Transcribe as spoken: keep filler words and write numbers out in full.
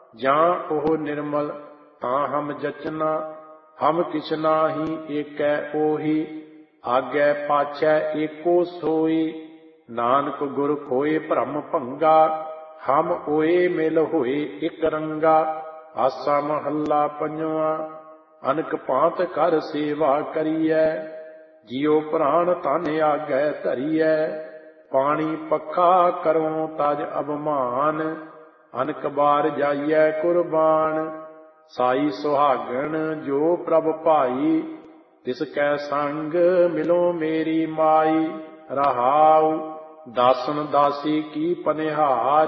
ਜਾਂ ਉਹ ਨਿਰਮਲ ਤਾਂ ਹਮ ਜਚਨਾ। ਹਮ ਕਿਛ ਨਾਹੀ ਏਕੈ ਓਹੀ, ਆਗੈ ਪਾਛੈ ਏਕੋ ਸੋਈ। ਨਾਨਕ ਗੁਰ ਖੋਏ ਭਰਮ ਭੰਗਾ, ਹਮ ਓਏ ਮਿਲ ਹੋਏ ਇਕ ਰੰਗਾ। ਆਸਾ ਮਹੱਲਾ ਪੰਜਵਾਂ। ਅਨਕ ਭਾਂਤ ਕਰ ਸੇਵਾ ਕਰੀਐ, ਜਿਉ ਪ੍ਰਾਣ ਤਨ ਆਗੈ ਧਰੀਐ। ਪਾਣੀ ਪੱਖਾ ਕਰਉ ਤਜ ਅਭਮਾਨ, ਅਨਕ ਬਾਰ ਜਾਈਐ ਕੁਰਬਾਨ। ਸਾਈ ਸੁਹਾਗਣ ਜੋ ਪ੍ਰਭ ਭਾਈ, ਤਿਸ ਕੈ ਸੰਗ ਮਿਲੋ ਮੇਰੀ ਮਾਈ। ਰਹਾਉ ਦਾਸਨ ਦਾਸੀ ਕੀ ਪਨਿਹਾਰ,